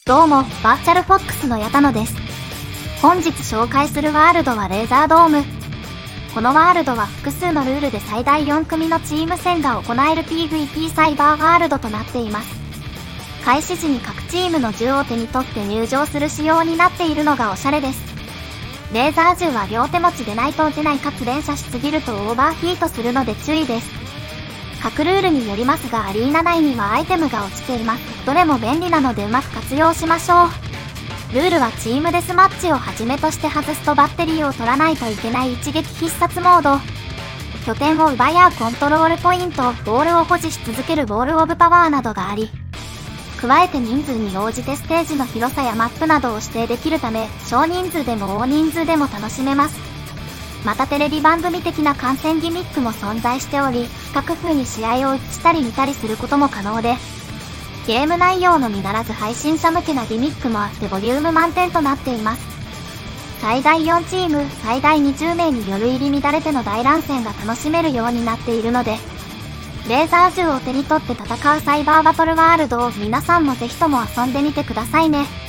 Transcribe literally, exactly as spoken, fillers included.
どうも、バーチャルフォックスの矢田野です。本日紹介するワールドはレーザードーム。このワールドは複数のルールで最大よん組のチーム戦が行える ピーブイピー サイバーワールドとなっています。開始時に各チームの銃を手に取って入場する仕様になっているのがおしゃれです。レーザー銃は両手持ちでないと撃てないかつ連射しすぎるとオーバーヒートするので注意です。各ルールによりますがアリーナ内にはアイテムが落ちています。どれも便利なのでうまく活用しましょう。ルールはチームデスマッチをはじめとして外すとバッテリーを取らないといけない一撃必殺モード。拠点を奪い合うコントロールポイント、ボールを保持し続けるボールオブパワーなどがあり、加えて人数に応じてステージの広さやマップなどを指定できるため、少人数でも大人数でも楽しめます。またテレビ番組的な観戦ギミックも存在しており、視覚風に試合を映したり見たりすることも可能で、ゲーム内容のみならず配信者向けなギミックもあってボリューム満点となっています。最大よんチーム、最大にじゅう名による入り乱れての大乱戦が楽しめるようになっているので、レーザー銃を手に取って戦うサイバーバトルワールドを皆さんもぜひとも遊んでみてくださいね。